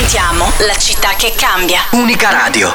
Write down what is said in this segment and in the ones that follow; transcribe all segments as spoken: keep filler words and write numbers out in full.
Raccontiamo la città che cambia. Unica Radio.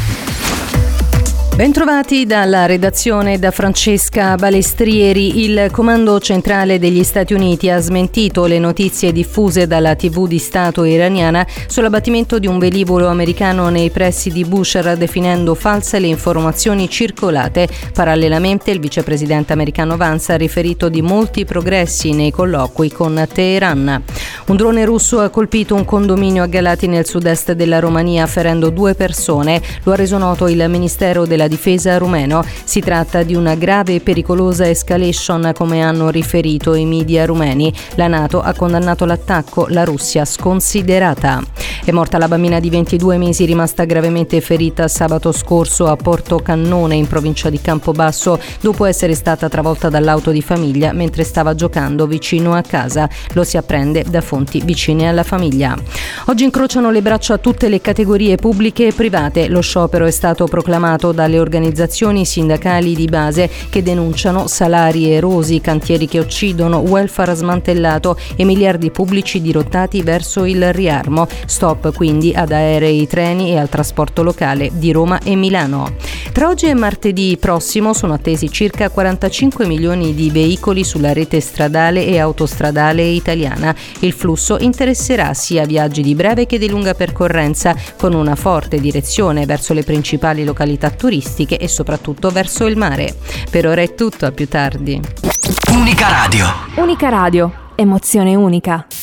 Bentrovati dalla redazione da Francesca Balestrieri. Il Comando Centrale degli Stati Uniti ha smentito le notizie diffuse dalla tivù di Stato iraniana sull'abbattimento di un velivolo americano nei pressi di Bushehr, definendo false le informazioni circolate. Parallelamente il vicepresidente americano Vance ha riferito di molti progressi nei colloqui con Teheran. Un drone russo ha colpito un condominio a Galati nel sud-est della Romania, ferendo due persone. Lo ha reso noto il Ministero della Difesa rumeno. Si tratta di una grave e pericolosa escalation, come hanno riferito i media rumeni. La NATO ha condannato l'attacco, la Russia sconsiderata. È morta la bambina di ventidue mesi rimasta gravemente ferita sabato scorso a Porto Cannone, in provincia di Campobasso, dopo essere stata travolta dall'auto di famiglia mentre stava giocando vicino a casa. Lo si apprende da fonti vicine alla famiglia. Oggi incrociano le braccia tutte le categorie pubbliche e private. Lo sciopero è stato proclamato dalle organizzazioni sindacali di base che denunciano salari erosi, cantieri che uccidono, welfare smantellato e miliardi pubblici dirottati verso il riarmo. Stop quindi ad aerei, treni e al trasporto locale di Roma e Milano. Tra oggi e martedì prossimo sono attesi circa quarantacinque milioni di veicoli sulla rete stradale e autostradale italiana. Il flusso interesserà sia viaggi di breve che di lunga percorrenza, con una forte direzione verso le principali località turistiche e soprattutto verso il mare. Per ora è tutto, a più tardi. Unica Radio. Unica Radio, emozione unica.